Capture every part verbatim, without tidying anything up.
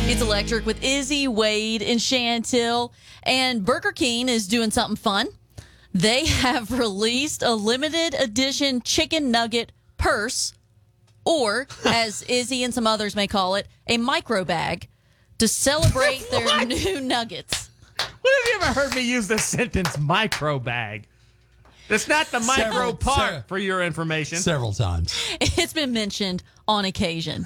It's Electric with Izzy, Wade, and Chantil. And Burger King is doing something fun. They have released a limited edition chicken nugget purse, or, as Izzy and some others may call it, a micro bag, to celebrate their new nuggets. When have you ever heard me use the sentence micro bag? That's not the micro Several, part, se- for your information. Several times. It's been mentioned on occasion.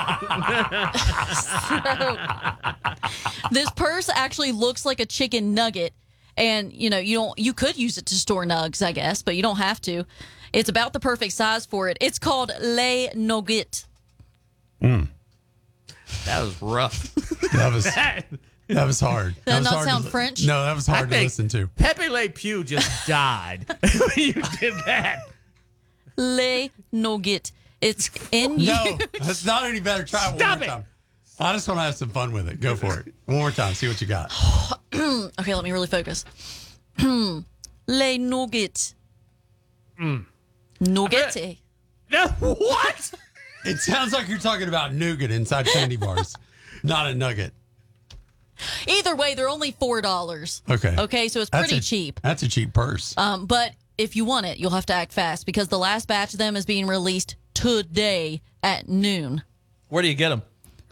So, this purse actually looks like a chicken nugget, and you know you don't. You could use it to store nugs, I guess, but you don't have to. It's about the perfect size for it. It's called Les Nuggets. Mm. That was rough. That was that was hard. Does that was not hard sound to, French? No, that was hard I to think listen to. Pepe Le Pew just died when you did that. Les Nuggets. It's in you. No, that's not any better. Try it one Stop more it. time. I just want to have some fun with it. Go for it. One more time. See what you got. Okay, let me really focus. Les Nuggets. Mm. Nuggets. No, what? It sounds like you're talking about nougat inside candy bars, not a nugget. Either way, they're only four dollars. Okay. Okay, so it's That's pretty a- cheap. That's a cheap purse. Um, but if you want it, you'll have to act fast because the last batch of them is being released today at noon. Where do you get them?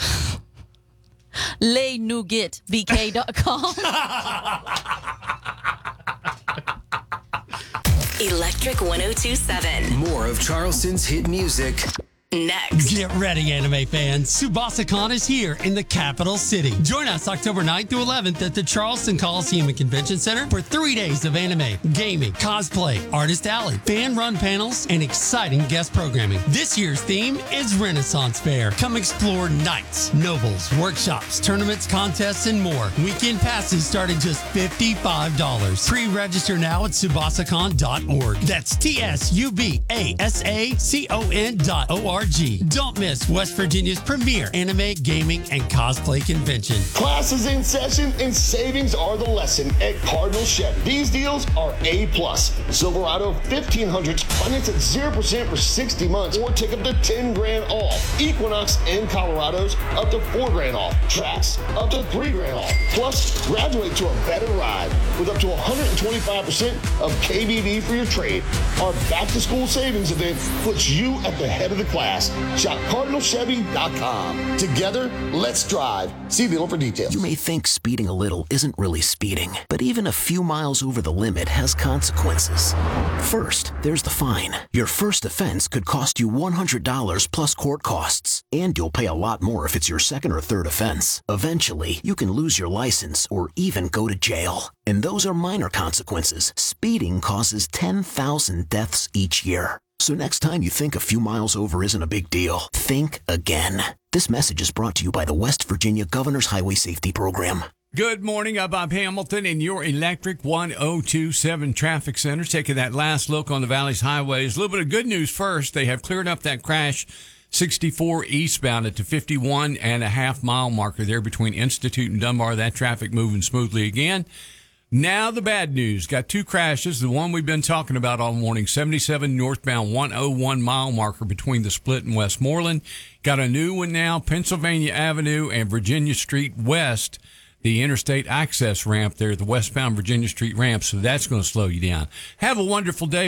les nougat b k dot com. Electric one oh two seven. More of Charleston's hit music. Next. Get ready, anime fans. SubasaCon is here in the capital city. Join us October ninth through eleventh at the Charleston Coliseum and Convention Center for three days of anime, gaming, cosplay, artist alley, fan-run panels, and exciting guest programming. This year's theme is Renaissance Fair. Come explore nights, nobles, workshops, tournaments, contests, and more. Weekend passes start at just fifty-five dollars. Pre-register now at subasacon dot org. That's T S U B A S A C O N dot O R G. Don't miss West Virginia's premier anime, gaming, and cosplay convention. Classes in session and savings are the lesson at Cardinal Chevy. These deals are A plus. Silverado fifteen hundreds finance at zero percent for sixty months or take up to ten grand off. Equinox and Colorado's up to four grand off. Trax up to three grand off. Plus, graduate to a better ride with up to one hundred twenty-five percent of K B V for your trade. Our back to school savings event puts you at the head of the class. Shop Cardinal Chevy dot com. Together, let's drive. See dealer for details. You may think speeding a little isn't really speeding, but even a few miles over the limit has consequences. First, there's the fine. Your first offense could cost you one hundred dollars plus court costs, and you'll pay a lot more if it's your second or third offense. Eventually, you can lose your license or even go to jail. And those are minor consequences. Speeding causes ten thousand deaths each year. So next time you think a few miles over isn't a big deal, think again. This message is brought to you by the West Virginia Governor's Highway Safety Program. Good morning. I'm Bob Hamilton in your Electric one oh two seven Traffic Center, taking that last look on the Valley's highways. A little bit of good news first. They have cleared up that crash sixty-four eastbound at the fifty-one and a half mile marker there between Institute and Dunbar. That traffic moving smoothly again. Now the bad news. Got two crashes. The one we've been talking about all morning, seventy-seven northbound one oh one mile marker between the Split and Westmoreland. Got a new one now, Pennsylvania Avenue and Virginia Street West, the interstate access ramp there, the westbound Virginia Street ramp. So that's going to slow you down. Have a wonderful day.